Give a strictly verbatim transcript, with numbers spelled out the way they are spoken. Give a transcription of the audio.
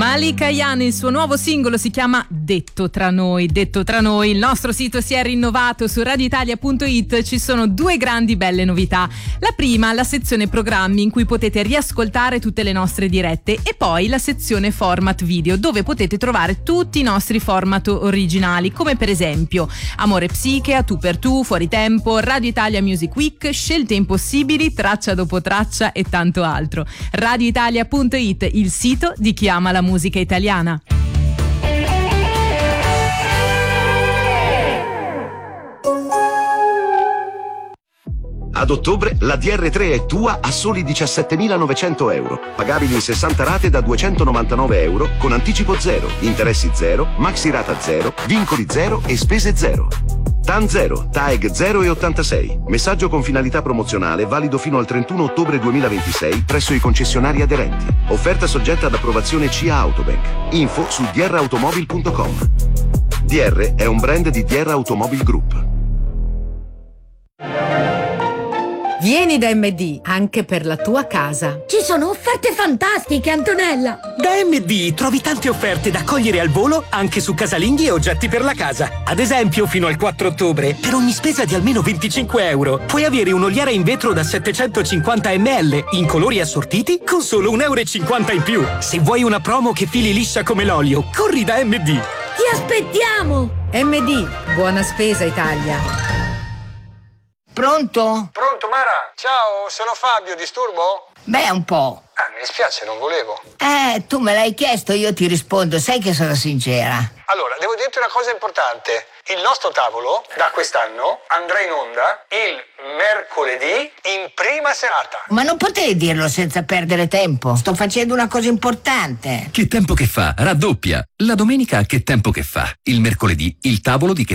Malika Ayane, il suo nuovo singolo si chiama Detto tra noi. Detto tra noi, il nostro sito si è rinnovato. Su radio italia punto it ci sono due grandi belle novità. La prima, la sezione programmi, in cui potete riascoltare tutte le nostre dirette, e poi la sezione format video, dove potete trovare tutti i nostri format originali, come per esempio Amore Psiche, A tu per tu, Fuori Tempo, Radio Italia Music Week, Scelte Impossibili, Traccia dopo traccia e tanto altro. radio italia punto it, il sito di chi ama la musica italiana. Ad ottobre la D R tre è tua a soli diciassettemilanovecento euro, pagabili in sessanta rate da duecentonovantanove euro, con anticipo zero, interessi zero, maxi rata zero, vincoli zero e spese zero. T A N zero, T A E G zero e ottantasei. Messaggio con finalità promozionale valido fino al trentuno ottobre duemilaventisei presso i concessionari aderenti. Offerta soggetta ad approvazione C I A Autobank. Info su d r automobil punto com. D R è un brand di D R Automobile Group. Vieni da M D anche per la tua casa. Ci sono offerte fantastiche, Antonella! Da M D trovi tante offerte da cogliere al volo anche su casalinghi e oggetti per la casa. Ad esempio, fino al quattro ottobre, per ogni spesa di almeno venticinque euro, puoi avere un'oliera in vetro da settecentocinquanta millilitri in colori assortiti con solo un euro e cinquanta in più. Se vuoi una promo che fili liscia come l'olio, corri da M D. Ti aspettiamo! M D, buona spesa Italia. Pronto? Pronto, Mara? Ciao, sono Fabio, disturbo? Beh, un po'. Ah, mi dispiace, non volevo. Eh, tu me l'hai chiesto, io ti rispondo, sai che sono sincera. Allora, devo dirti una cosa importante. Il nostro tavolo, da quest'anno, andrà in onda il mercoledì in prima serata. Ma non potevi dirlo senza perdere tempo. Sto facendo una cosa importante. Che tempo che fa? Raddoppia. La domenica Che tempo che fa? Il mercoledì il tavolo di Che